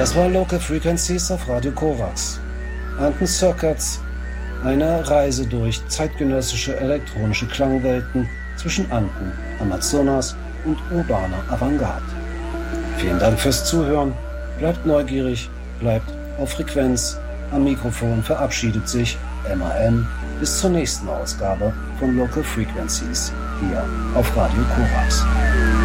Das war Local Frequencies auf Radio Korax. Anten Circuits, eine Reise durch zeitgenössische elektronische Klangwelten zwischen Anten, Amazonas und urbaner Avantgarde. Vielen Dank fürs Zuhören. Bleibt neugierig, bleibt auf Frequenz. Am Mikrofon verabschiedet sich MAM. Bis zur nächsten Ausgabe von Local Frequencies hier auf Radio Korax.